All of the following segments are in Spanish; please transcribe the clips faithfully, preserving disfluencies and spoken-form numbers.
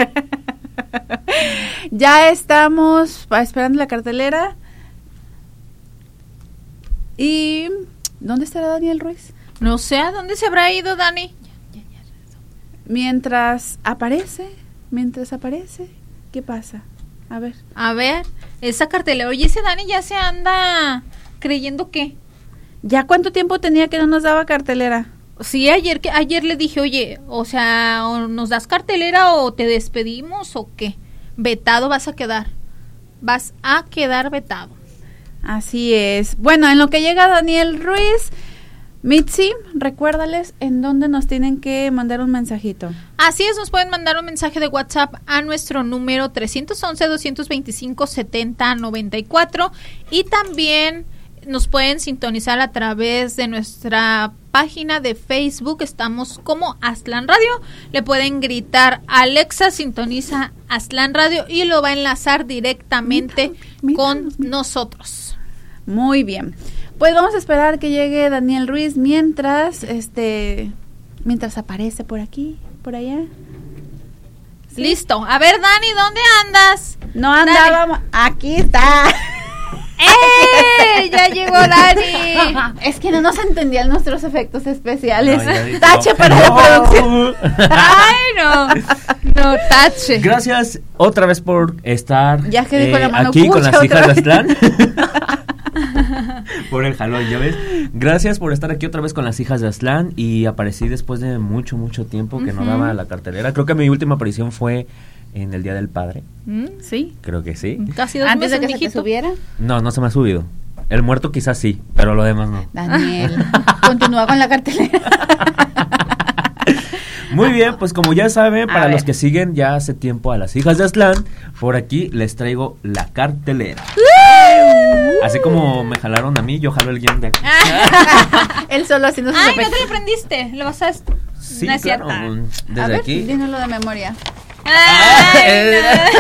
Ya estamos esperando la cartelera. ¿Y dónde estará Daniel Ruiz? No sé a dónde se habrá ido Dani. Mientras aparece, mientras aparece, ¿qué pasa? A ver. A ver, esa cartelera. Oye, ese Dani ya se anda creyendo que. ¿Ya cuánto tiempo tenía que no nos daba cartelera? Sí, ayer que ayer le dije, oye, o sea, o nos das cartelera o te despedimos o qué. Vetado vas a quedar. Vas a quedar vetado. Así es. Bueno, en lo que llega Daniel Ruiz, Mitzi, recuérdales en dónde nos tienen que mandar un mensajito. Así es, nos pueden mandar un mensaje de WhatsApp a nuestro número tres once, dos veinticinco, setenta noventa y cuatro y también nos pueden sintonizar a través de nuestra página de Facebook, estamos como Aztlán Radio, le pueden gritar Alexa, sintoniza Aztlán Radio y lo va a enlazar directamente míranos, míranos, con míranos. nosotros. Muy bien, pues vamos a esperar que llegue Daniel Ruiz mientras, este, mientras aparece por aquí, por allá. ¿Sí? Listo, a ver Dani, ¿dónde andas? No andaba, aquí está. ¡Eh! ¡Ya llegó Dani! Es que no nos entendían nuestros efectos especiales. No, tache no, para no. la producción. ¡Ay, no! No, tache. Gracias otra vez por estar ya que dijo eh, la mano aquí pucha, con las hijas vez. de Aztlán. Por el jalón, ¿ya ves? Gracias por estar aquí otra vez con las hijas de Aztlán. Y aparecí después de mucho, mucho tiempo que uh-huh. no daba la cartelera. Creo que mi última aparición fue en el Día del Padre. ¿Mm? Sí. Creo que sí. Casi dos ¿Antes meses de que se te subiera? No, no se me ha subido. El muerto quizás sí, pero lo demás no. Daniel, continúa con la cartelera. Muy bien, pues como ya saben, A para ver. los que siguen ya hace tiempo a las hijas de Aztlán, por aquí les traigo la cartelera. Así como me jalaron a mí, yo jalo el guión de aquí. Él solo haciendo sus Ay, ¿no efectos. te lo aprendiste? Lo vas a... Sí, no es claro. cierto. Desde A ver, aquí. dínoslo de memoria. Ah, eh,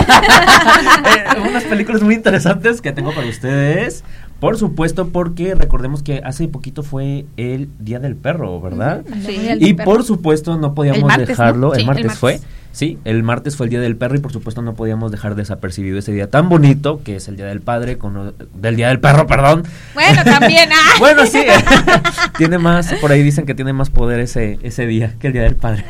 eh, unas películas muy interesantes que tengo para ustedes. Por supuesto, porque recordemos que hace poquito fue el Día del Perro, ¿verdad? Sí, y por supuesto no podíamos el martes, dejarlo, ¿no? el, Sí, martes el martes fue, sí, el martes fue el Día del Perro y por supuesto no podíamos dejar desapercibido ese día tan bonito que es el Día del Padre, con, del Día del Perro, perdón. Bueno, también. Ah. Bueno, sí, tiene más, por ahí dicen que tiene más poder ese, ese día que el Día del Padre.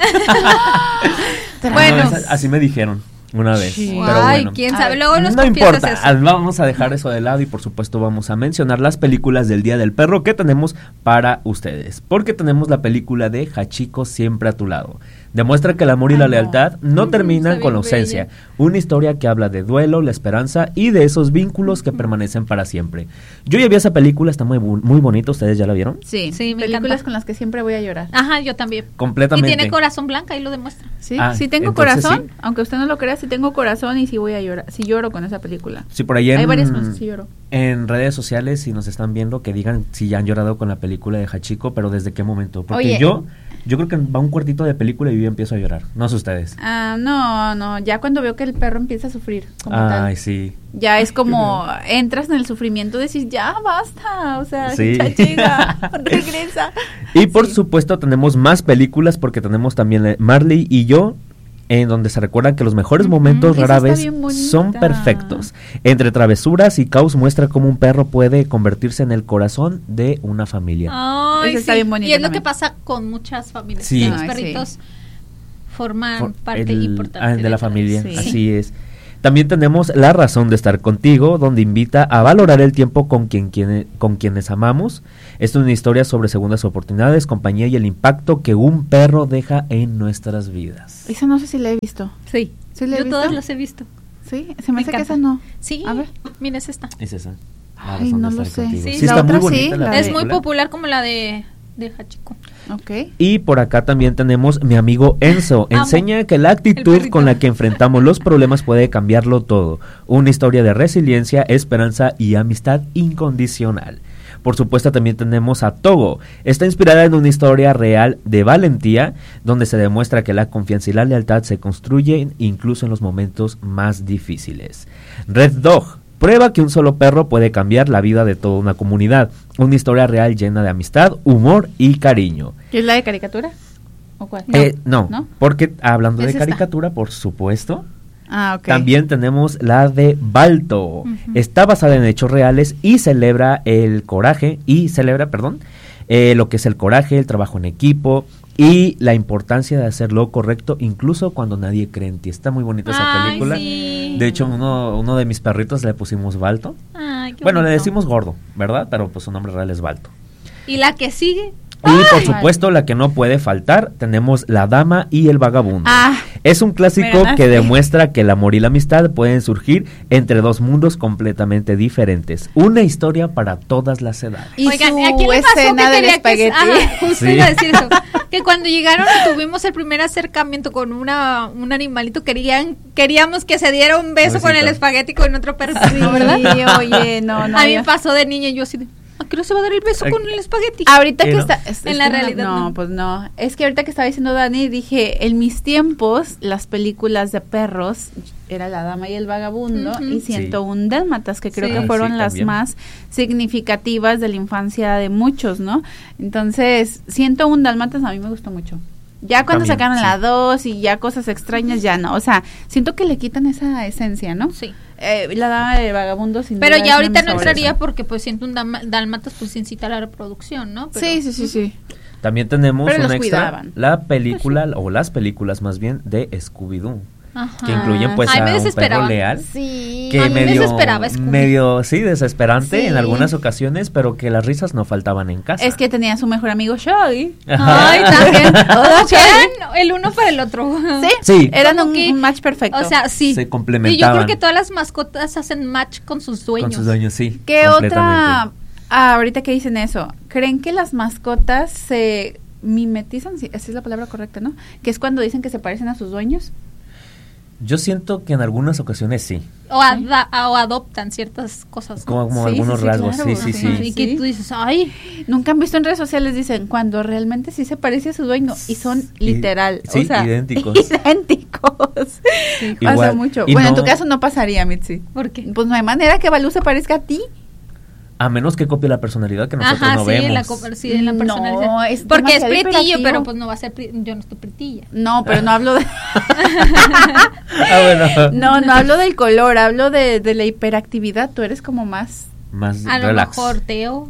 Bueno. No, esa, así me dijeron una vez, Sí. pero Ay, bueno. quién sabe, Ay, luego nos No confiesas importa, eso. vamos a dejar eso de lado y por supuesto vamos a mencionar las películas del Día del Perro que tenemos para ustedes. Porque tenemos la película de Hachiko siempre a tu lado. Demuestra que el amor y Ay, la no. lealtad no Mm, terminan está con la bien ausencia. bella. Una historia que habla de duelo, la esperanza y de esos vínculos que permanecen para siempre. Yo ya vi esa película, está muy, bu- muy bonita, ¿ustedes ya la vieron? Sí, Sí, me películas encanta. con las que siempre voy a llorar. Ajá, yo también. Completamente. Y tiene corazón blanca, ahí lo demuestra. Sí, Ah, sí tengo entonces corazón, sí. aunque usted no lo crea, sí tengo corazón y sí voy a llorar, sí lloro con esa película. Sí, por ahí en, Hay varias cosas, sí lloro. en redes sociales, si nos están viendo, que digan si ya han llorado con la película de Hachiko, pero desde qué momento. Porque Oye. yo, yo creo que va un cuartito de película y yo empiezo a llorar. No sé ustedes. Ah, no, no, ya cuando veo que el perro empieza a sufrir como Ay, tal, sí. ya es como entras en el sufrimiento de decir, ya basta, o sea, Sí. ya llega, regresa. Y por Sí. supuesto tenemos más películas porque tenemos también eh, Marley y yo, en donde se recuerdan que los mejores Ujú, momentos esa rara está vez bien bonita. son perfectos. Entre travesuras y caos muestra cómo un perro puede convertirse en el corazón de una familia. Ay, Esa está sí. bien bonita Y es lo también. que pasa con muchas familias. Sí. Que los Ay, perritos forman For- parte el- importante ah, de la familia, Sí. así es. También tenemos La razón de estar contigo, donde invita a valorar el tiempo con quien, quien- con quienes amamos. Es una historia sobre segundas oportunidades, compañía y el impacto que un perro deja en nuestras vidas. Esa no sé si la he visto. Sí, ¿Sí la he yo visto? todas las he visto. Sí, se me, Me hace que encanta. esa no. Sí, A ver. mira, es esta. Es esa. La Ay, razón no de lo estar sé. contigo. Sí, Sí, la está muy otra sí, bonita la la Es de- muy película. popular como la de, de Hachiko. Ok. Y por acá también tenemos Mi amigo Enzo. Amo. Enseña que la actitud perrito. con la que enfrentamos los problemas puede cambiarlo todo. Una historia de resiliencia, esperanza y amistad incondicional. Por supuesto también tenemos a Togo. Está inspirada en una historia real de valentía, donde se demuestra que la confianza y la lealtad se construyen incluso en los momentos más difíciles. Red Dog. Prueba que un solo perro puede cambiar la vida de toda una comunidad. Una historia real llena de amistad, humor y cariño. ¿Qué es la de caricatura? ¿O cuál? Eh, no, ¿No? porque hablando de Es esta. caricatura, por supuesto, Ah, ok. también tenemos la de Balto. Ujú. Está basada en hechos reales y celebra el coraje, y celebra, perdón, eh, lo que es el coraje, el trabajo en equipo y la importancia de hacer lo correcto incluso cuando nadie cree en ti. Está muy bonita esa Ay, película. sí. De hecho, uno, uno de mis perritos le pusimos Balto. Ay, qué Bueno, le bonito. decimos gordo, ¿verdad? Pero pues su nombre real es Balto. Y la que sigue. Y por supuesto, la que no puede faltar, tenemos La Dama y el Vagabundo. Ah, Es un clásico me ganaste. que demuestra que el amor y la amistad pueden surgir entre dos mundos completamente diferentes. Una historia para todas las edades. y Oigan, su ¿a quién le pasó escena que del quería que espagueti. ajá, justo Sí. iba a decir eso, que cuando llegaron y tuvimos el primer acercamiento con una un animalito, querían queríamos que se diera un beso Besito. con el espagueti con otro perro, Sí, ¿verdad? oye, no, no. A mí ya. me pasó de niña y yo así de, ¿a qué no se va a dar el beso Ay. con el espagueti? Ahorita ¿Y que no? está... es- En es la que no- realidad, no, no. pues no. Es que ahorita que estaba diciendo Dani, dije, en mis tiempos, las películas de perros era La Dama y el Vagabundo Ujú. y ciento uno Dálmatas, que creo Sí. que fueron Sí, las también. más significativas de la infancia de muchos, ¿no? Entonces, ciento uno Dálmatas a mí me gustó mucho. Ya cuando También, sacaron sí. la dos y ya cosas extrañas, ya no. O sea, siento que le quitan esa esencia, ¿no? Sí. Eh, la Dama del Vagabundo sin Pero duda ya es ahorita una no de mis entraría favoritas. porque pues siento un dama- dálmatas pues incita a la reproducción, ¿no? Pero- Sí, sí, sí, sí. También tenemos Pero un los extra, cuidaban. la película, o las películas más bien, de Scooby-Doo. Ajá. Que incluyen pues Ay, a me un perro desesperaba. leal. Sí. Que A mí me medio, desesperaba Scooby. medio, sí, desesperante Sí. en algunas ocasiones, pero que las risas no faltaban en casa. Es que tenía su mejor amigo Shaggy. Ay, también. Hola, Como que eran el uno para el otro. Sí, Sí. eran Como un, que- un match perfecto. O sea, sí. Se Y yo complementaban. creo que todas las mascotas hacen match con sus dueños. Con sus dueños, sí. ¿qué completamente. otra? Ah, ahorita que dicen eso, ¿creen que las mascotas se mimetizan? Sí, esa es la palabra correcta, ¿no? Que es cuando dicen que se parecen a sus dueños. Yo siento que en algunas ocasiones sí. O, ada- o adoptan ciertas cosas. ¿no? Como, como Sí, algunos sí, sí, rasgos, claro, sí, sí, sí. sí. Y que tú dices, ay, Nunca han visto en redes sociales, dicen, cuando realmente sí se parece a su dueño y son literal, sí, o sea, idénticos. idénticos. Pasa Igual. mucho. Y Bueno, en no- tu caso no pasaría, Mitzi. ¿por qué? Pues no hay manera que Balú se parezca a ti. A menos que copie la personalidad que nosotros Ajá, no sí, vemos. la, co- sí, en la No, personalidad. es Porque es demasiado pretillo, hiperactivo. pero pues no va a ser, pri- yo no estoy pretilla. No, pero no hablo de... Ah, bueno. No, no hablo del color, hablo de, de la hiperactividad. Tú eres como más... Más A lo relax. mejor Teo.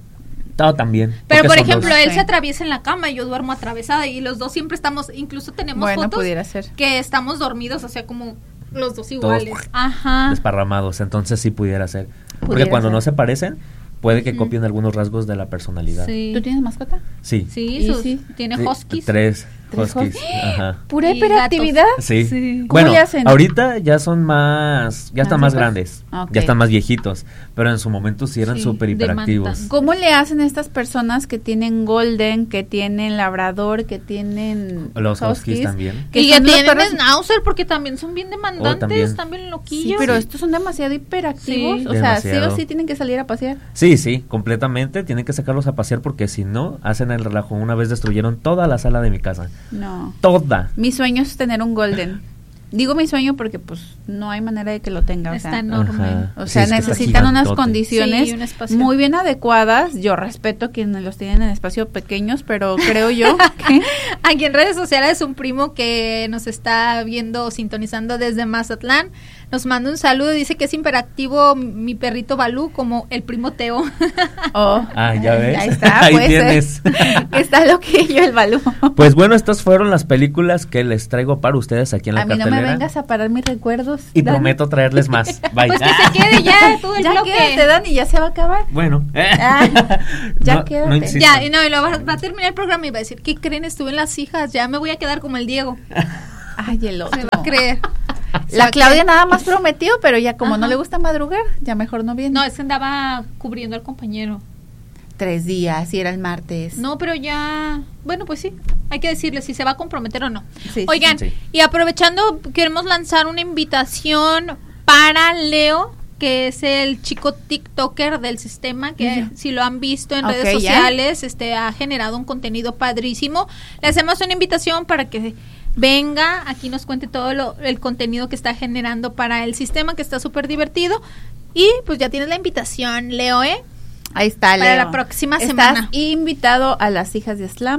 No, también. Pero porque por son ejemplo, dos. él Sí. se atraviesa en la cama y yo duermo atravesada y los dos siempre estamos, incluso tenemos Bueno, fotos pudiera ser. que estamos dormidos, o sea, como los dos Todos iguales. Ajá. desparramados, entonces sí pudiera ser. Porque Pudiera cuando ser. no se parecen, puede que Ujú. copien algunos rasgos de la personalidad. Sí. ¿Tú tienes mascota? Sí. Sí, Y sus- sí. tiene Sí, huskies. Tres, ¿Tres huskies. huskies? Ajá. ¿Pura Y hiperactividad? Sí. Sí. ¿Cómo Bueno, le hacen? ahorita ya son más, ya están más ¿Más grandes, Ok. ya están más viejitos, pero en su momento sí eran Sí, súper hiperactivos. demandan. ¿Cómo le hacen estas personas que tienen golden, que tienen labrador, que tienen Los huskies también. Que y que son los tienen perros- schnauzer porque también son bien demandantes, también. también Sí, loquillos. pero estos son demasiado hiperactivos. Sí. O sea, sí Demasiado. o sí tienen que salir a pasear. Sí, sí, completamente, tienen que sacarlos a pasear porque si no, hacen el relajo. Una vez destruyeron toda la sala de mi casa, No. toda. Mi sueño es tener un golden. Digo mi sueño porque pues no hay manera de que lo tenga. O Está sea, enorme. Ajá. o Sí, sea es que está necesitan unas gigantote. condiciones Sí, un espacio. muy bien adecuadas. Yo respeto a quienes los tienen en espacio pequeños, pero creo yo que... Aquí en redes sociales un primo que nos está viendo o sintonizando desde Mazatlán nos manda un saludo y dice que es hiperactivo mi perrito Balú como el primo Teo. Oh, Ah, ya ves. Ahí está, Ahí pues. tienes. Que está loquillo el Balú. Pues bueno, estas fueron las películas que les traigo para ustedes aquí en la A mí no cartelera. me vengas a parar mis recuerdos. Y Dani. prometo traerles más. Bye. Pues que se quede ya todo el Ya bloque. quédate, Dani, ya se va a acabar. Bueno. Ah, ya No- quédate. no insistan. Ya, y no, y luego va, va a terminar el programa y va a decir, ¿qué creen? Estuve en las hijas, ya me voy a quedar como el Diego. Ay, el Se otro. va a creer. Se va La a Claudia creer. nada más prometió, pero ya como no Ajá. le gusta madrugar, ya mejor no viene. No, es que andaba cubriendo al compañero. Tres días y era el martes. No, pero ya, bueno, pues sí, hay que decirle si se va a comprometer o no. Sí, sí, Oigan, sí. y aprovechando, queremos lanzar una invitación para Leo, que es el chico TikToker del sistema, que Ujú. si lo han visto en Ok, redes ya. sociales, este ha generado un contenido padrísimo. Le hacemos una invitación para que venga, aquí nos cuente todo lo, el contenido que está generando para el sistema, que está súper divertido. Y pues ya tienes la invitación, Leo, ¿eh? Ahí está, Para Leo. la próxima Estás semana. invitado a las hijas de Slam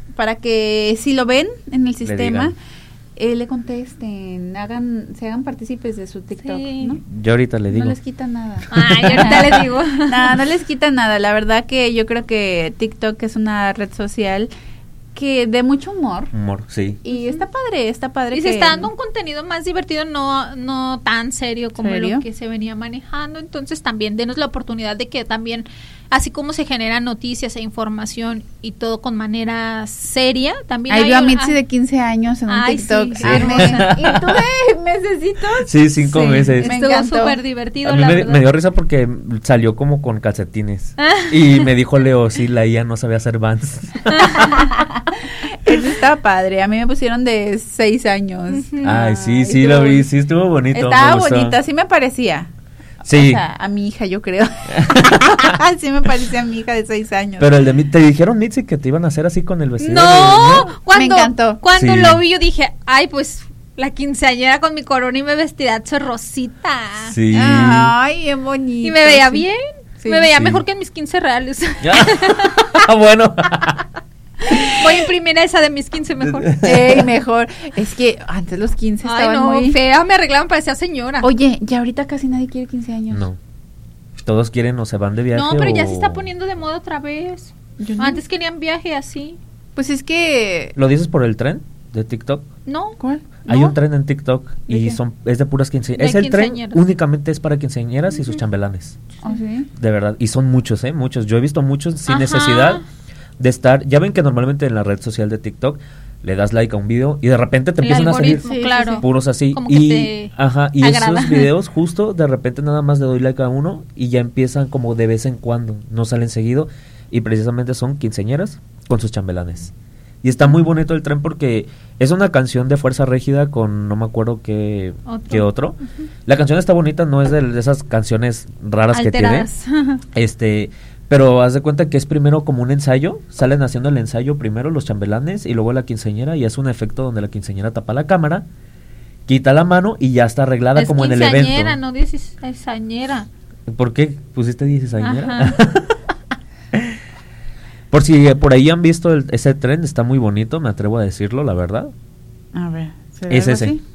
para que si lo ven en el sistema, digan. eh, le contesten, hagan, se hagan partícipes de su TikTok, Sí. ¿no? Yo ahorita le digo. No les quita nada. Ay, ahorita les digo. No, no les quita nada. La verdad que yo creo que TikTok es una red social que de mucho humor. Humor, sí. Y está padre, está padre. Y se que- está dando un contenido más divertido, no no tan serio como ¿Serio? lo que se venía manejando. Entonces también denos la oportunidad de que también, así como se generan noticias e información y todo con manera seria, también Ahí hay veo a un- Mitzi ah, de quince años en un Ay, TikTok. sí, Ah, sí, me- hermosa. ¿Y tú de mesecitos? Sí, cinco Sí, meses. me estuvo encantó. súper divertido, A mí la me, verdad. me dio risa porque salió como con calcetines. Y me dijo Leo, sí, la I A no sabía hacer Vans. Eso está padre. A mí me pusieron de seis años. Ay, sí, Ay, sí, estuvo- lo vi, sí, estuvo bonito. Estaba me gustó. bonita, sí me parecía. Sí, O sea, a mi hija, yo creo. Sí me parecía a mi hija de seis años. pero el de mí, ¿te dijeron, Mitzi, que te iban a hacer así con el vestido? No, de- cuando, Me encantó. cuando Sí. lo vi yo dije, ay, pues la quinceañera con mi corona y mi vestidazo rosita. Sí. Ay, qué bonito. Y me veía sí. bien, Sí. me veía Sí. mejor que en mis quince reales. Ah, bueno. Voy a imprimir esa de mis quince mejor. Ey, mejor. Es que antes los quince Ay, estaban no, muy... fea, me arreglaban, parecía señora. Oye, ya ahorita casi nadie quiere quince años. No. Todos quieren o se van de viaje. No, pero ya o- se está poniendo de moda otra vez. Yo no. Antes querían viaje así. Pues es que... ¿Lo dices por el tren de TikTok? No, ¿Cuál? Hay ¿No? un tren en TikTok ¿De y qué? son es de puras quinceañeras. De Es el tren quinceañeras. únicamente es para quinceañeras y sus chambelanes. ¿Oh, sí? De verdad. Y son muchos, ¿eh? Muchos. Yo he visto muchos sin Ajá. necesidad de estar. Ya ven que normalmente en la red social de TikTok le das like a un video y de repente te el empiezan a salir algoritmo, Sí, sí, claro. sí. puros así. Como que y te ajá, y agrada. esos videos justo de repente nada más le doy like a uno y ya empiezan como de vez en cuando. No salen seguido. Y precisamente son quinceañeras con sus chambelanes. Y está muy bonito el tren porque es una canción de Fuerza Régida con no me acuerdo qué Otro. qué otro. La canción está bonita, no es de, de esas canciones raras alteradas. que tiene. Este, pero haz de cuenta que es primero como un ensayo, salen haciendo el ensayo primero los chambelanes y luego la quinceañera y es un efecto donde la quinceañera tapa la cámara, quita la mano y ya está arreglada Es como en el quinceañera, evento. no dieciséisañera. ¿Por qué pusiste dieciséisañera? Ajá. Por si eh, por ahí han visto el- ese tren, está muy bonito, me atrevo a decirlo, la verdad. A ver. ¿se ve Es algo ese. así?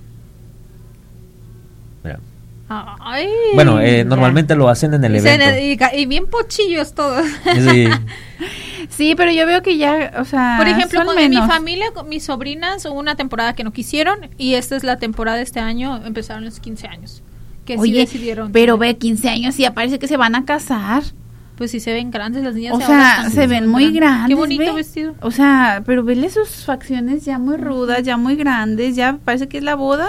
Mira. Ay. Bueno, eh, ya. normalmente lo hacen en el Y se- evento. y, ca- y bien pochillos todos. Sí. Sí, pero yo veo que ya, o sea, Por ejemplo, son con mi menos. familia, con mis sobrinas, hubo una temporada que no quisieron y esta es la temporada de este año, empezaron los quince años. Que sí Oye, decidieron. pero ve, quince años y ya parece que se van a casar. Pues sí se ven grandes las niñas. O de ahora sea, están se ven súper muy grandes. Qué bonito ve. vestido. O sea, pero vele sus facciones ya muy rudas, ya muy grandes, ya parece que es la boda.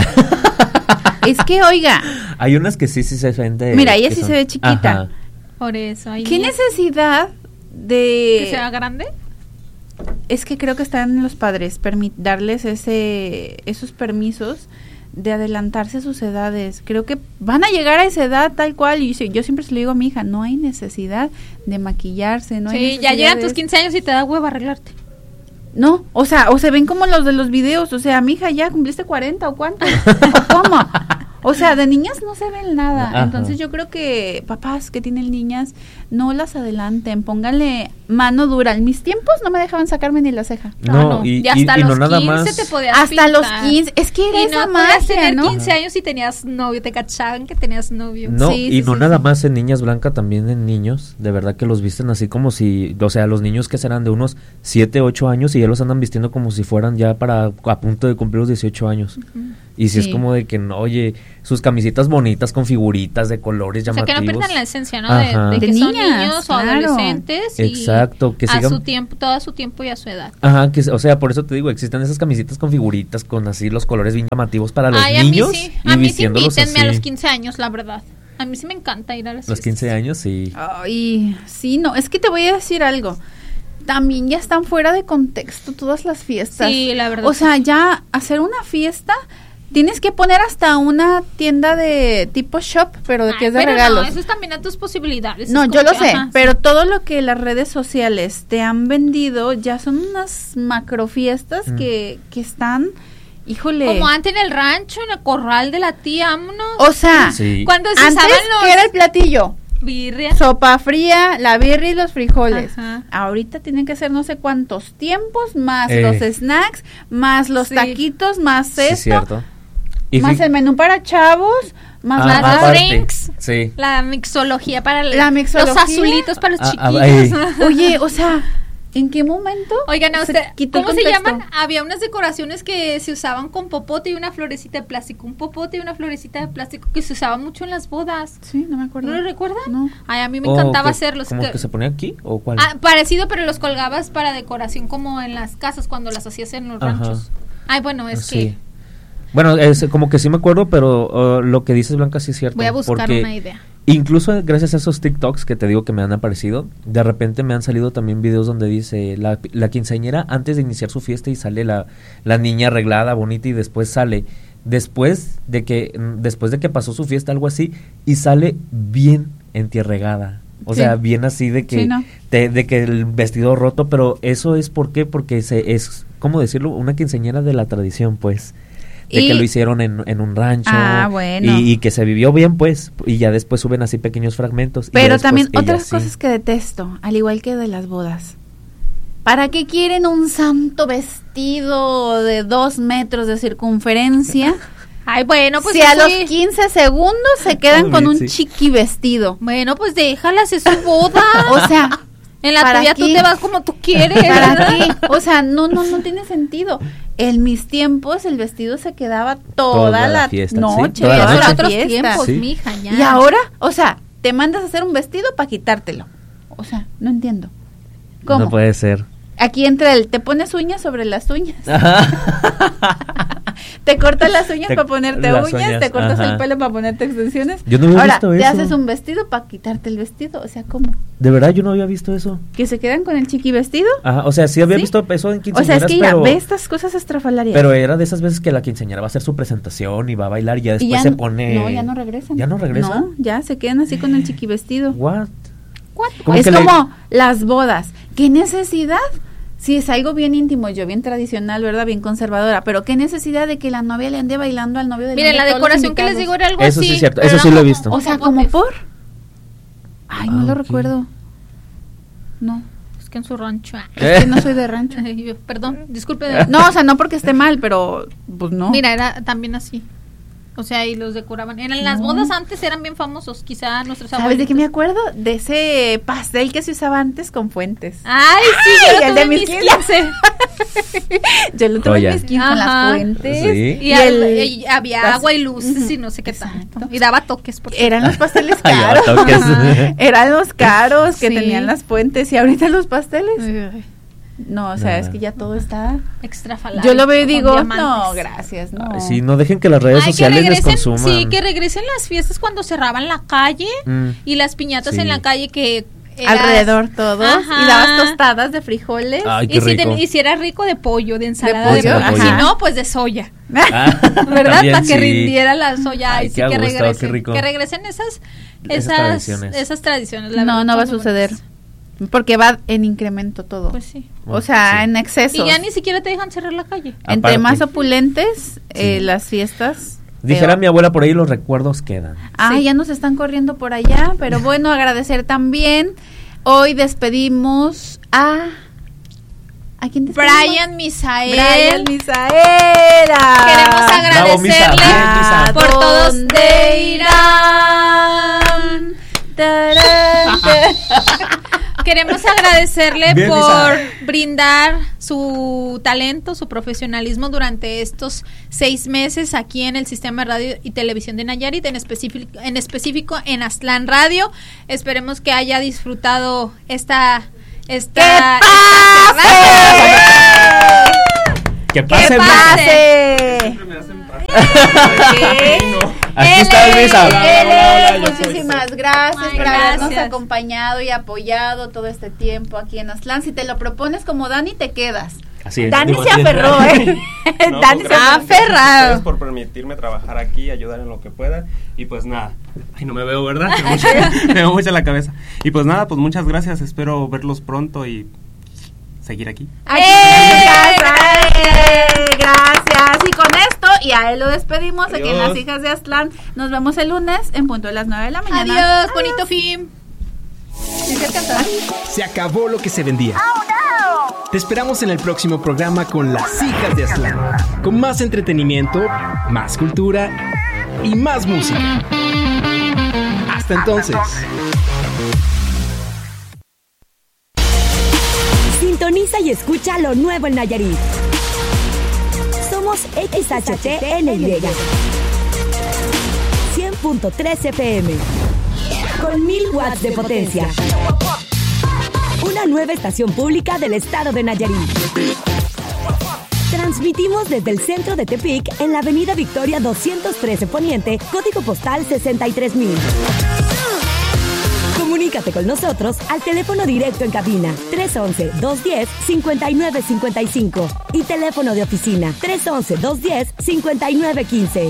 Es que, oiga, Hay unas que sí, sí se ven de... Mira, ella que sí son- se ve chiquita. Ajá. Por eso. Ahí ¿qué necesidad de... que sea grande? Es que creo que están los padres permi- darles ese esos permisos de adelantarse a sus edades. Creo que van a llegar a esa edad tal cual y sí, yo siempre se lo digo a mi hija, no hay necesidad de maquillarse, no hay sí, necesidad ya llegan de tus eso. quince años y te da hueva arreglarte. No, o sea, o se ven como los de los videos, o sea, mi hija ya cumpliste cuarenta o cuánto, o cómo. O sea, de niñas no se ven nada. Ajá. Entonces yo creo que papás que tienen niñas, no las adelanten, pónganle mano dura. En mis tiempos no me dejaban sacarme ni la ceja. No, y, y hasta y- y los no nada quince más... te podías Hasta los pintar. quince, es que era Y esa no podías magia, tener ¿no? quince años y tenías novio, te cachaban que tenías novio. No, Sí, y sí, no sí, nada sí. más en niñas blancas, también en niños, de verdad que los visten así como si, o sea, los niños que serán de unos siete, ocho años y ya los andan vistiendo como si fueran ya para a punto de cumplir los dieciocho años. Y si Sí. es como de que, no, oye, sus camisitas bonitas con figuritas de colores O sea, llamativos. que no pierdan la esencia, ¿no? De, Ajá. de que De son niñas, niños claro. o adolescentes. Y Exacto, que a sigan- su tiempo, todo a su tiempo y a su edad. Ajá, que, o sea, por eso te digo, existen esas camisitas con figuritas, con así los colores bien llamativos para los Ay, niños. a mí sí, y a mí sí vistiéndolos invítenme a así. los quince años, la verdad. A mí sí me encanta ir a las Los quince fiestas. años, sí. Ay, sí, no, es que te voy a decir algo. También ya están fuera de contexto todas las fiestas. Sí, la verdad. O sea, ya hacer una fiesta, tienes que poner hasta una tienda de tipo shop, pero de Ay, que es de pero regalos. No, eso es también a tus posibilidades. No, es yo como lo que, sé, ajá, pero sí. todo lo que las redes sociales te han vendido ya son unas macrofiestas Mm. que, que están, híjole. Como antes en el rancho, en el corral de la tía, vámonos. O sea, Sí. Cuando se antes, usaban los... ¿qué era el platillo? birria. Sopa fría, la birria y los frijoles. Ajá. Ahorita tienen que ser no sé cuántos tiempos, más Eh. los snacks, más los Sí. taquitos, más Sí, esto, cierto. Y más fi- el menú para chavos, más Ah, la las aparte, drinks. Sí. La mixología para el- La mixología. los azulitos para los Ah, ah, chiquillos. ahí. Oye, o sea, ¿en qué momento? Oigan, ¿a se usted, quitó el ¿cómo se contexto? llaman? Había unas decoraciones que se usaban con popote y una florecita de plástico. Un popote y una florecita de plástico que se usaba mucho en las bodas. Sí, no me acuerdo. ¿No lo recuerdan? No. Ay, a mí me Oh, encantaba que- hacerlos. ¿Cómo que- que se ponía aquí o cuál? Ah, parecido, pero los colgabas para decoración como en las casas cuando las hacías en los Ajá. ranchos. Ay, bueno, es Sí. que Bueno, es como que sí me acuerdo, pero uh, lo que dices, Blanca, sí es cierto. voy a buscar porque una idea. incluso gracias a esos TikToks que te digo que me han aparecido, de repente me han salido también videos donde dice la, la quinceañera antes de iniciar su fiesta y sale la, la niña arreglada, bonita, y después sale, después de que después de que pasó su fiesta, algo así, y sale bien entierregada. O Sí. sea, bien así de que Sí, ¿no? de, de que el vestido roto, pero eso es ¿por qué? Porque se, es, ¿cómo decirlo? Una quinceañera de la tradición, pues. De Y- que lo hicieron en, en un rancho. Ah, bueno. y, y que se vivió bien, pues. Y ya después suben así pequeños fragmentos. y ya Pero después también ella otras sí. cosas que detesto, al igual que de las bodas. ¿Para qué quieren un santo vestido de dos metros de circunferencia? Ay, bueno, pues si a así- los quince segundos se quedan con un Sí. chiqui vestido. Bueno, pues déjalas, es su boda. O sea, en la ¿para tuya tú qué? te vas como tú quieres. ¿para qué? O sea, no, no, no tiene sentido. En mis tiempos el vestido se quedaba toda, Toda la la, fiesta, sí, noche. toda la Esos noche. eran otros fiesta. tiempos, Sí. mija, ya. Y ahora, o sea, te mandas a hacer un vestido para quitártelo. O sea, no entiendo. ¿Cómo? No puede ser. Aquí entra el, te pones uñas sobre las uñas. Te cortas las uñas Te- para ponerte las uñas, uñas, te cortas ajá. el pelo para ponerte extensiones. Yo no había Ahora, visto te eso. haces un vestido para quitarte el vestido. O sea, ¿cómo? De verdad, yo no había visto eso. ¿Que se quedan con el chiqui vestido? Ajá, o sea, sí había ¿Sí? visto eso en O quinceañeras, sea, es que mira, pero, ve estas cosas estrafalarias. pero era de esas veces que la quinceañera va a hacer su presentación y va a bailar y ya Y después ya se no- pone... No, ya no regresan. ¿Ya no regresan? No, ya se quedan así con el chiqui vestido. What? What? ¿Cómo Es que le- como las bodas. ¿Qué necesidad? Si es algo bien íntimo, yo bien tradicional, ¿verdad? Bien conservadora, pero qué necesidad de que la novia le ande bailando al novio de Miren, la decoración que les digo era algo Eso así. sí es cierto, pero eso eran sí lo he como- visto. O sea, como como potes. por... Ay, no Ah, lo ok. recuerdo. No, Es que en su rancho. ah. es que no soy de rancho. Ay, yo- Perdón, disculpe. No, o sea, no porque esté mal, pero pues no. Mira, era también así. O sea, y los decoraban. En las No. bodas antes eran bien famosos, quizá nuestros ¿Sabes abuelos. de qué me acuerdo? De ese pastel que se usaba antes con fuentes. Ay, sí, Ay, yo lo el tuve de en mis mis quince. quince. Yo lo tuve Joya. en mis quince con Ajá. las fuentes. Sí. Y, Y al- el- y había las- agua y luces Ujú. y no sé qué Exacto. tanto. Y daba toques. Por Eran los pasteles Ay, ya, caros. toques. Eran los caros que Sí. tenían las fuentes y ahorita los pasteles. Ay, No, o sea, Nada. es que ya todo está. extrafalario. Yo lo veo y con digo, diamantes. no, gracias, no. Ay, sí, no dejen que las redes Ay, que sociales les regresen, consuman. sí, que regresen las fiestas cuando cerraban la calle Mm. y las piñatas Sí. en la calle que eras- Alrededor todo. Ajá. Y dabas tostadas de frijoles. Ay, Y qué si, rico. te- y si era rico de pollo, de ensalada de, pollo, pollo. ajá. Si no, pues de soya. Ah, ¿Verdad? también Para que sí. rindiera la soya. Ay, Ay, sí, qué a que gusto, regresen. qué rico. Que regresen esas, Esas esas, tradiciones. esas tradiciones. la No, verdad, no va a son muy suceder. bonitas. Porque va en incremento todo. Pues sí. O sea, Sí. en exceso. Y ya ni siquiera te dejan cerrar la calle. Entre Aparte. más opulentes eh, Sí. las fiestas. Dijera peor. mi abuela por ahí, los recuerdos quedan. Ah, Sí. ya nos están corriendo por allá, pero bueno, agradecer también. Hoy despedimos a... ¿A quién despedimos? Brian Misael. Brian Misaela. Queremos Bravo, Misa. agradecerle Bien, Misa. por todos ¿Dónde de irán? Tarán, tarán. Queremos agradecerle Bien, por Misa. brindar su talento, su profesionalismo durante estos seis meses aquí en el Sistema de Radio y Televisión de Nayarit, en específico en, específico en Aztlán Radio. Esperemos que haya disfrutado esta... esta ¡Que ¡Que pase! pase! ¡Que Misa! pase! Aquí Él está el es- Misa. Él Hola, es, hola, yo soy muchísimas gracias Ay, por habernos gracias. acompañado y apoyado todo este tiempo aquí en Aztlán. Si te lo propones como Dani, te quedas. Así es. Dani Digo, se así es. aferró, ¿eh? No, Dani pues, se ha gracias, gracias a aferrado. ustedes por permitirme trabajar aquí, ayudar en lo que pueda. Y pues nada, ay, no me veo, ¿verdad? Me mucha, me veo mucho la cabeza. Y pues nada, pues muchas gracias. Espero verlos pronto y seguir aquí. Aquí ¡Eh! en casa. ¡Eh! Gracias. Y con esto, y a él lo despedimos aquí en Adiós. Las Hijas de Aztlán. Nos vemos el lunes en punto de las nueve de la mañana. Adiós, bonito fin. ¿Quieres cantar? Se acabó lo que se vendía. Te esperamos en el próximo programa con Las Hijas de Aztlán, con más entretenimiento, más cultura y más música. Hasta entonces. Sintoniza y escucha lo nuevo en Nayarit. Somos X H T N Y cien punto tres F M con mil watts de potencia. Una nueva estación pública del estado de Nayarit. Transmitimos desde el centro de Tepic en la avenida Victoria doscientos trece Poniente, código postal sesenta y tres mil. Comunícate con nosotros al teléfono directo en cabina tres once, dos diez, cincuenta y nueve cincuenta y cinco y teléfono de oficina tres once, dos diez, cincuenta y nueve quince.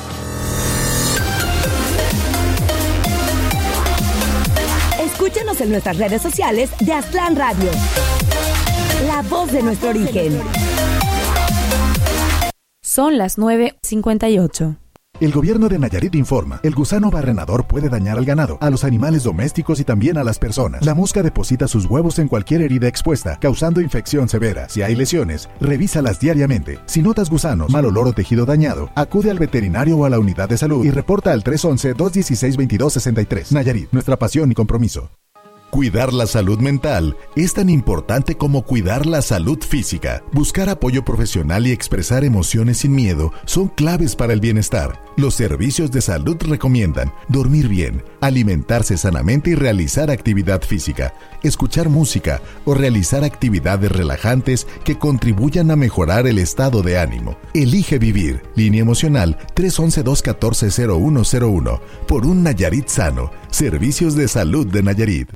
Escúchanos en nuestras redes sociales de Aztlán Radio. La voz de nuestro origen. Son las nueve cincuenta y ocho. El gobierno de Nayarit informa, el gusano barrenador puede dañar al ganado, a los animales domésticos y también a las personas. La mosca deposita sus huevos en cualquier herida expuesta, causando infección severa. Si hay lesiones, revísalas diariamente. Si notas gusanos, mal olor o tejido dañado, acude al veterinario o a la unidad de salud y reporta al tres once, dos dieciséis, veintidós sesenta y tres. Nayarit, nuestra pasión y compromiso. Cuidar la salud mental es tan importante como cuidar la salud física. Buscar apoyo profesional y expresar emociones sin miedo son claves para el bienestar. Los servicios de salud recomiendan dormir bien, alimentarse sanamente y realizar actividad física, escuchar música o realizar actividades relajantes que contribuyan a mejorar el estado de ánimo. Elige vivir. Línea emocional tres once, dos catorce, cero uno cero uno. Por un Nayarit sano. Servicios de salud de Nayarit.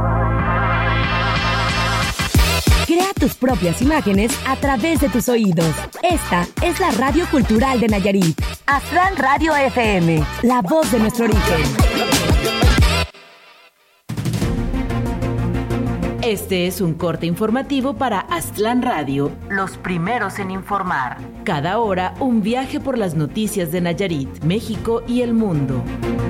Crea tus propias imágenes a través de tus oídos. Esta es la Radio Cultural de Nayarit. Aztlán Radio F M, la voz de nuestro origen. Este es un corte informativo para Aztlán Radio, los primeros en informar. Cada hora, un viaje por las noticias de Nayarit, México y el mundo.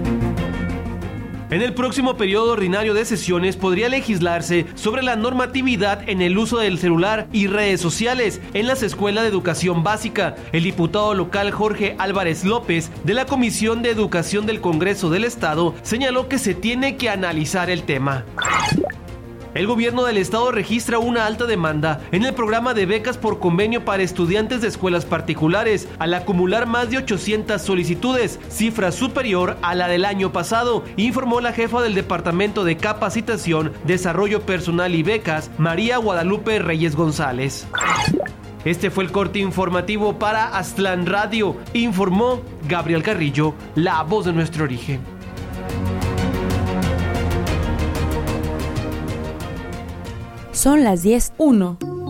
En el próximo periodo ordinario de sesiones podría legislarse sobre la normatividad en el uso del celular y redes sociales en las escuelas de educación básica. El diputado local Jorge Álvarez López, de la Comisión de Educación del Congreso del Estado, señaló que se tiene que analizar el tema. El gobierno del estado registra una alta demanda en el programa de becas por convenio para estudiantes de escuelas particulares, al acumular más de ochocientas solicitudes, cifra superior a la del año pasado, informó la jefa del Departamento de Capacitación, Desarrollo Personal y Becas, María Guadalupe Reyes González. Este fue el corte informativo para Aztlán Radio, informó Gabriel Carrillo, la voz de nuestro origen. Son las diez uno.